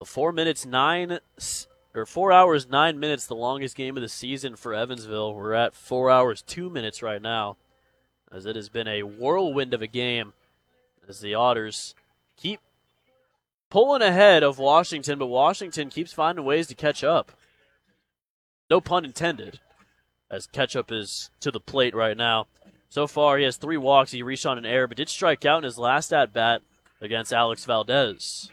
4 hours 9 minutes, the longest game of the season for Evansville. We're at 4 hours 2 minutes right now, as it has been a whirlwind of a game as the Otters keep pulling ahead of Washington, but Washington keeps finding ways to catch up. No pun intended, as Ketchup is to the plate right now. So far, he has 3 walks. He reached on an error, but did strike out in his last at-bat against Alex Valdez.